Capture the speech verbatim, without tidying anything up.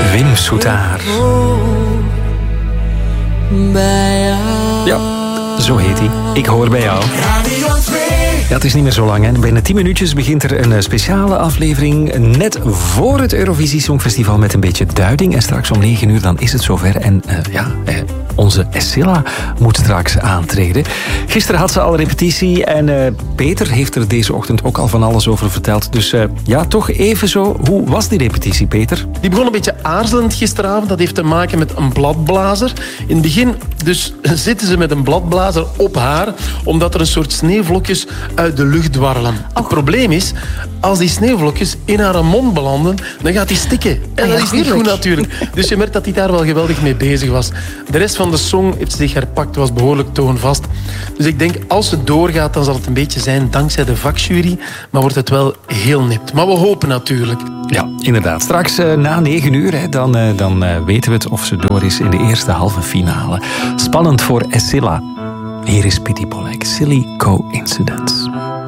Wim Soetaar. Ja, zo heet hij. Ik hoor bij jou. Ja, het is niet meer zo lang. Hè. Binnen tien minuutjes begint er een speciale aflevering net voor het Eurovisie Songfestival met een beetje duiding. En straks om negen uur dan is het zover. En uh, ja, uh, onze Escilla moet straks aantreden. Gisteren had ze al repetitie en uh, Peter heeft er deze ochtend ook al van alles over verteld. Dus uh, ja, toch even zo. Hoe was die repetitie, Peter? Die begon een beetje aarzelend gisteravond. Dat heeft te maken met een bladblazer. In het begin dus zitten ze met een bladblazer op haar, omdat er een soort sneeuwvlokjes uit de lucht dwarrelen. Oh. Het probleem is, als die sneeuwvlokjes in haar mond belanden, dan gaat die stikken. En dat is niet goed natuurlijk. Dus je merkt dat hij daar wel geweldig mee bezig was. De rest van de song heeft zich herpakt, was behoorlijk toonvast. Dus ik denk, als ze doorgaat, dan zal het een beetje zijn dankzij de vakjury, maar wordt het wel heel nipt. Maar we hopen natuurlijk. Ja, inderdaad. Straks uh, na negen uur, hè, dan, uh, dan uh, weten we het of ze door is in de eerste halve finale. Spannend voor Escilla. Hier is Pity Pollack, Silly Coincidence.